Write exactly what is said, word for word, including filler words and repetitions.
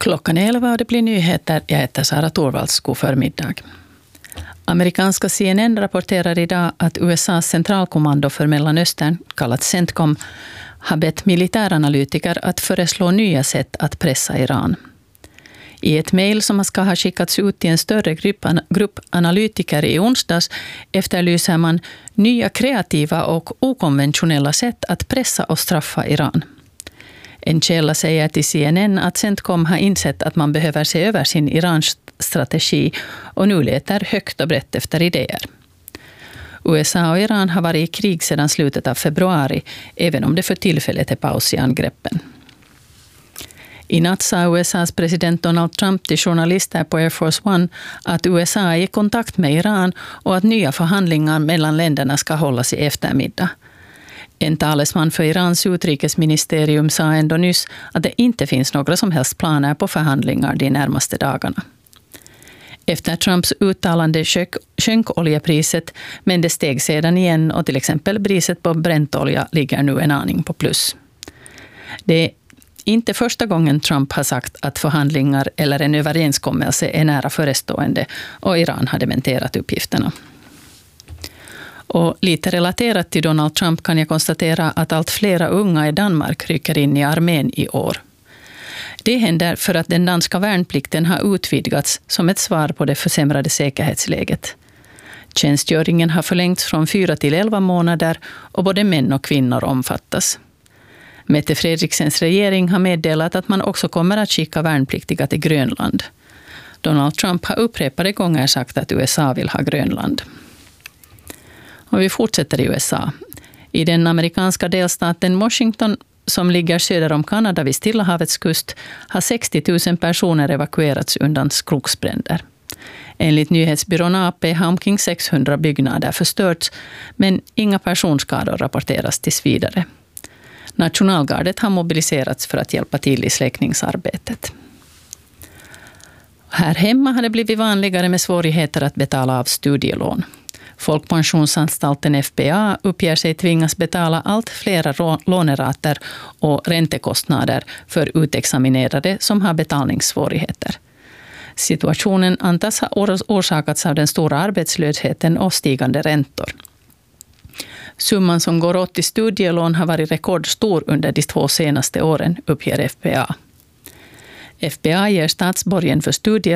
Klockan är elva och det blir nyheter. Jag heter Sara Torvalds. God förmiddag. Amerikanska C N N rapporterar idag att U S A:s centralkommando för Mellanöstern, kallat CENTCOM, har bett militäranalytiker att föreslå nya sätt att pressa Iran. I ett mejl som ska ha skickats ut till en större grupp, grupp analytiker i onsdags efterlyser man nya kreativa och okonventionella sätt att pressa och straffa Iran. En källa säger till C N N att CENTCOM har insett att man behöver se över sin Iran-strategi och nu letar högt och brett efter idéer. U S A och Iran har varit i krig sedan slutet av februari, även om det för tillfället är paus i angreppen. I natt sa U S A:s president Donald Trump till journalister på Air Force One att U S A är i kontakt med Iran och att nya förhandlingar mellan länderna ska hållas i eftermiddag. En talesman för Irans utrikesministerium sa ändå nyss att det inte finns några som helst planer på förhandlingar de närmaste dagarna. Efter Trumps uttalande sjönk, sjönk oljepriset, men det steg sedan igen och till exempel priset på bräntolja ligger nu en aning på plus. Det är inte första gången Trump har sagt att förhandlingar eller en överenskommelse är nära förestående och Iran har dementerat uppgifterna. Och lite relaterat till Donald Trump kan jag konstatera att allt flera unga i Danmark rycker in i armén i år. Det händer för att den danska värnplikten har utvidgats som ett svar på det försämrade säkerhetsläget. Tjänstgöringen har förlängts från fyra till elva månader och både män och kvinnor omfattas. Mette Fredriksens regering har meddelat att man också kommer att skicka värnpliktiga till Grönland. Donald Trump har upprepade gånger sagt att U S A vill ha Grönland. Och vi fortsätter i U S A. I den amerikanska delstaten Washington, som ligger söder om Kanada vid Stilla havets kust, har sextio tusen personer evakuerats undan skogsbränder. Enligt nyhetsbyrån A P har omkring sexhundra byggnader förstörts, men inga personskador rapporteras tills vidare. Nationalgardet har mobiliserats för att hjälpa till i släckningsarbetet. Här hemma har det blivit vanligare med svårigheter att betala av studielån. Folkpensionsanstalten F P A uppger sig tvingas betala allt flera lånerater och räntekostnader för utexaminerade som har betalningssvårigheter. Situationen antas ha orsakats av den stora arbetslösheten och stigande räntor. Summan som går åt till studielån har varit rekordstor under de två senaste åren, uppger F P A. F P A ger statsborgen för studielån